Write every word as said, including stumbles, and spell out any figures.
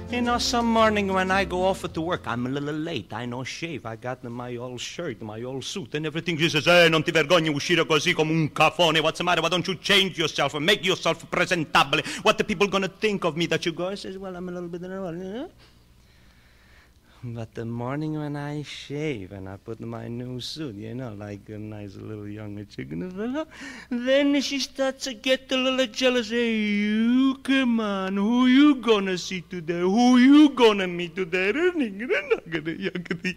You know, some morning when I go off to work, I'm a little late. I no shave. I got my old shirt, my old suit, and everything. She says, eh, non ti vergogni uscire così come un cafone. What's the matter? Why don't you change yourself and make yourself presentable? What the people gonna think of me that you go? I says, well, I'm a little bit nervous. But the morning when I shave and I put my new suit, you know, like a nice little young chicken, then she starts to get a little jealous. Hey, you, come on, who you gonna see today? Who you gonna meet today?